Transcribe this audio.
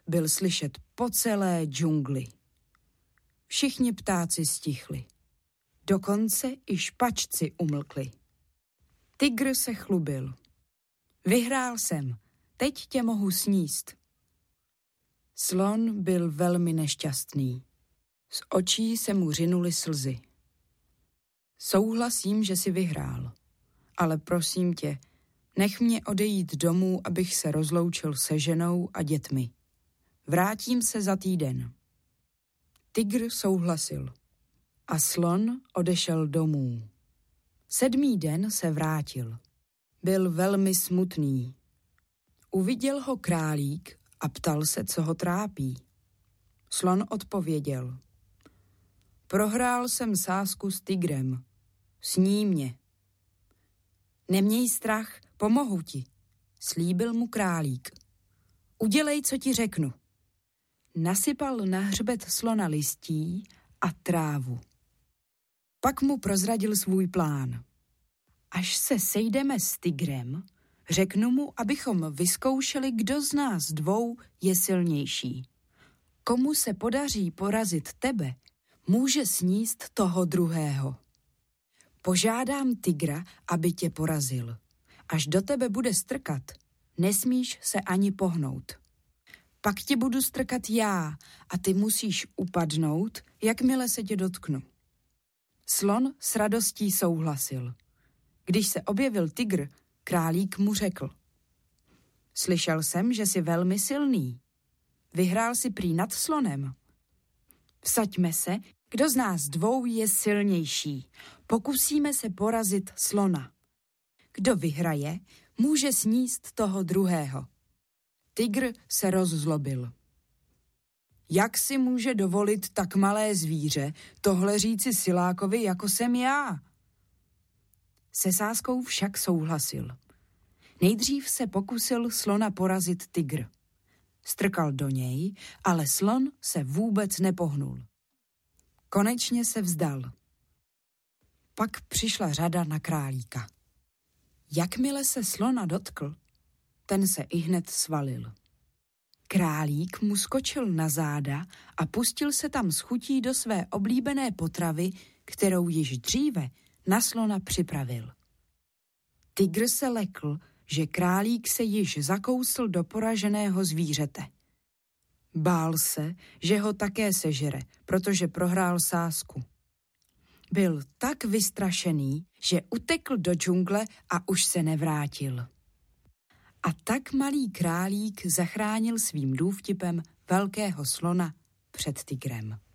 byl slyšet po celé džungli. Všichni ptáci stichli. Dokonce i špačci umlkli. Tygr se chlubil. Vyhrál jsem, teď tě mohu sníst. Slon byl velmi nešťastný. Z očí se mu řinuly slzy. Souhlasím, že jsi vyhrál, ale prosím tě, nech mě odejít domů, abych se rozloučil se ženou a dětmi. Vrátím se za týden. Tygr souhlasil a slon odešel domů. 7. den se vrátil. Byl velmi smutný. Uviděl ho králík a ptal se, co ho trápí. Slon odpověděl. Prohrál jsem sázku s tygrem. Sní mě. Neměj strach, pomohu ti, slíbil mu králík. Udělej, co ti řeknu. Nasypal na hřbet slona listí a trávu. Pak mu prozradil svůj plán. Až se sejdeme s tygrem, řeknu mu, abychom vyzkoušeli, kdo z nás dvou je silnější. Komu se podaří porazit tebe, může sníst toho druhého. Požádám tygra, aby tě porazil. Až do tebe bude strkat, nesmíš se ani pohnout. Pak tě budu strkat já a ty musíš upadnout, jakmile se tě dotknu. Slon s radostí souhlasil. Když se objevil tygr, králík mu řekl. Slyšel jsem, že jsi velmi silný. Vyhrál si prý nad slonem. Vsaďme se, kdo z nás dvou je silnější. Pokusíme se porazit slona. Kdo vyhraje, může sníst toho druhého. Tygr se rozzlobil. Jak si může dovolit tak malé zvíře tohle říci silákovi, jako jsem já? Se sázkou však souhlasil. Nejdřív se pokusil slona porazit tygr. Strkal do něj, ale slon se vůbec nepohnul. Konečně se vzdal. Pak přišla řada na králíka. Jakmile se slona dotkl, ten se ihned svalil. Králík mu skočil na záda a pustil se tam s chutí do své oblíbené potravy, kterou již dříve na slona připravil. Tygr se lekl, že králík se již zakousl do poraženého zvířete. Bál se, že ho také sežere, protože prohrál sázku. Byl tak vystrašený, že utekl do džungle a už se nevrátil. A tak malý králík zachránil svým důvtipem velkého slona před tygrem.